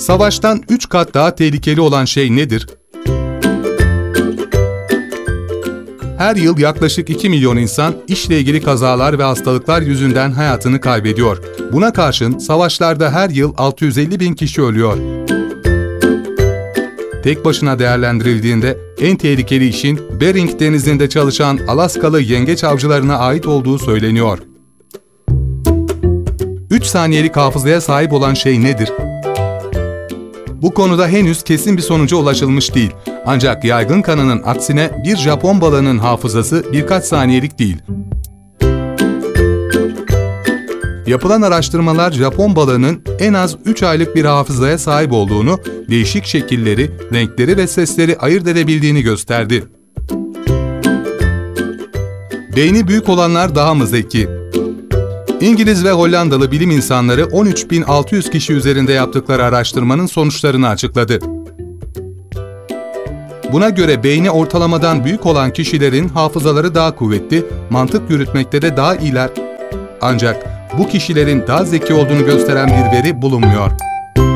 Savaştan 3 kat daha tehlikeli olan şey nedir? Her yıl yaklaşık 2 milyon insan işle ilgili kazalar ve hastalıklar yüzünden hayatını kaybediyor. Buna karşın savaşlarda her yıl 650 bin kişi ölüyor. Tek başına değerlendirildiğinde en tehlikeli işin Bering Denizi'nde çalışan Alaskalı yengeç avcılarına ait olduğu söyleniyor. 3 saniyelik hafızaya sahip olan şey nedir? Bu konuda henüz kesin bir sonuca ulaşılmış değil. Ancak yaygın kanının aksine bir Japon balığının hafızası birkaç saniyelik değil. Yapılan araştırmalar Japon balığının en az 3 aylık bir hafızaya sahip olduğunu, değişik şekilleri, renkleri ve sesleri ayırt edebildiğini gösterdi. Beyni büyük olanlar daha mı zeki? İngiliz ve Hollandalı bilim insanları 13.600 kişi üzerinde yaptıkları araştırmanın sonuçlarını açıkladı. Buna göre beyni ortalamadan büyük olan kişilerin hafızaları daha kuvvetli, mantık yürütmekte de daha iyiler. Ancak bu kişilerin daha zeki olduğunu gösteren bir veri bulunmuyor.